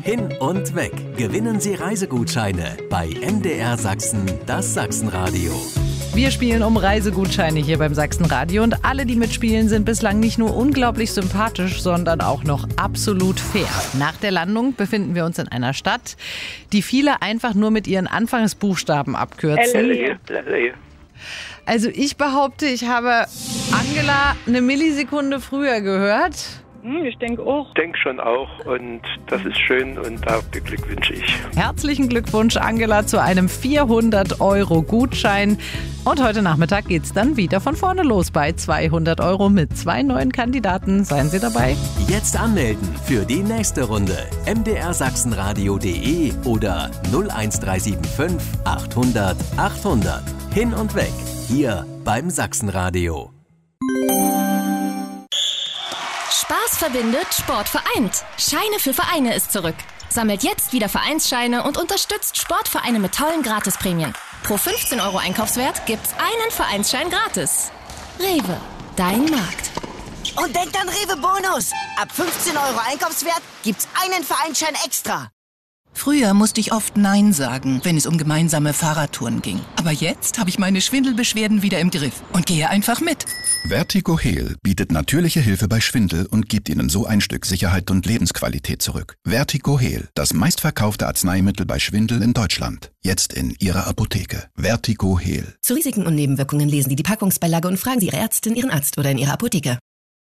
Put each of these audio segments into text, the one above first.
Hin und weg. Gewinnen Sie Reisegutscheine bei MDR Sachsen, das Sachsenradio. Wir spielen um Reisegutscheine hier beim Sachsenradio und alle, die mitspielen, sind bislang nicht nur unglaublich sympathisch, sondern auch noch absolut fair. Nach der Landung befinden wir uns in einer Stadt, die viele einfach nur mit ihren Anfangsbuchstaben abkürzen. Also ich behaupte, ich habe Angela eine Millisekunde früher gehört. Ich denke auch. Ich denke schon auch und das ist schön und da beglückwünsche ich. Herzlichen Glückwunsch, Angela, zu einem 400-Euro-Gutschein. Und heute Nachmittag geht's dann wieder von vorne los bei 200 Euro mit 2 neuen Kandidaten. Seien Sie dabei. Jetzt anmelden für die nächste Runde. mdrsachsenradio.de oder 01375 800 800. Hin und weg. Hier beim Sachsenradio. Spaß verbindet, Sport vereint. Scheine für Vereine ist zurück. Sammelt jetzt wieder Vereinsscheine und unterstützt Sportvereine mit tollen Gratisprämien. Pro 15 Euro Einkaufswert gibt's einen Vereinsschein gratis. Rewe, dein Markt. Und denkt an Rewe Bonus. Ab 15 Euro Einkaufswert gibt's einen Vereinsschein extra. Früher musste ich oft Nein sagen, wenn es um gemeinsame Fahrradtouren ging. Aber jetzt habe ich meine Schwindelbeschwerden wieder im Griff und gehe einfach mit. Vertigo Heal bietet natürliche Hilfe bei Schwindel und gibt Ihnen so ein Stück Sicherheit und Lebensqualität zurück. Vertigo Heal, das meistverkaufte Arzneimittel bei Schwindel in Deutschland. Jetzt in Ihrer Apotheke. Vertigo Heal. Zu Risiken und Nebenwirkungen lesen Sie die Packungsbeilage und fragen Sie Ihre Ärztin, Ihren Arzt oder in Ihrer Apotheke.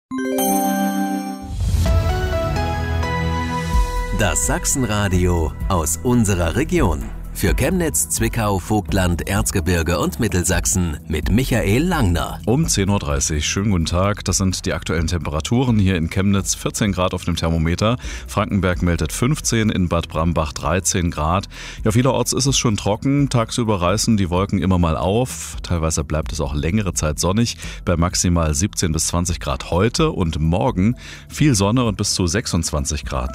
Das Sachsenradio aus unserer Region. Für Chemnitz, Zwickau, Vogtland, Erzgebirge und Mittelsachsen mit Michael Langner. Um 10.30 Uhr. Schönen guten Tag. Das sind die aktuellen Temperaturen hier in Chemnitz. 14 Grad auf dem Thermometer. Frankenberg meldet 15, in Bad Brambach 13 Grad. Ja, vielerorts ist es schon trocken. Tagsüber reißen die Wolken immer mal auf. Teilweise bleibt es auch längere Zeit sonnig. Bei maximal 17 bis 20 Grad heute und morgen. Viel Sonne und bis zu 26 Grad.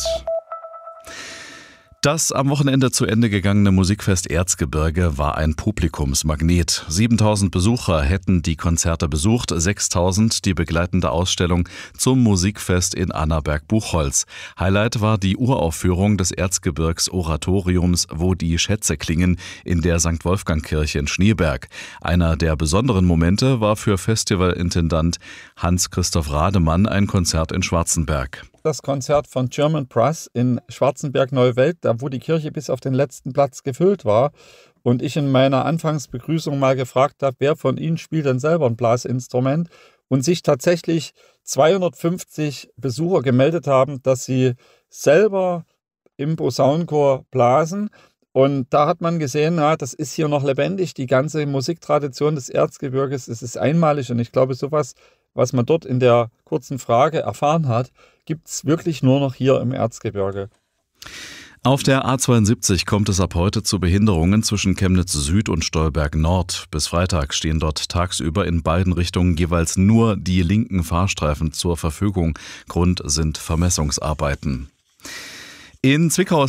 Das am Wochenende zu Ende gegangene Musikfest Erzgebirge war ein Publikumsmagnet. 7.000 Besucher hätten die Konzerte besucht, 6.000 die begleitende Ausstellung zum Musikfest in Annaberg-Buchholz. Highlight war die Uraufführung des Erzgebirgs-Oratoriums Wo die Schätze klingen in der St. Wolfgang-Kirche in Schneeberg. Einer der besonderen Momente war für Festivalintendant Hans-Christoph Rademann ein Konzert in Schwarzenberg. Das Konzert von German Brass in Schwarzenberg-Neuwelt, da wo die Kirche bis auf den letzten Platz gefüllt war und ich in meiner Anfangsbegrüßung mal gefragt habe, wer von Ihnen spielt denn selber ein Blasinstrument, und sich tatsächlich 250 Besucher gemeldet haben, dass sie selber im Posaunenchor blasen. Und da hat man gesehen, das ist hier noch lebendig, die ganze Musiktradition des Erzgebirges, es ist einmalig, und ich glaube, sowas, was man dort in der kurzen Frage erfahren hat, gibt es wirklich nur noch hier im Erzgebirge. Auf der A72 kommt es ab heute zu Behinderungen zwischen Chemnitz Süd und Stolberg Nord. Bis Freitag stehen dort tagsüber in beiden Richtungen jeweils nur die linken Fahrstreifen zur Verfügung. Grund sind Vermessungsarbeiten. In Zwickau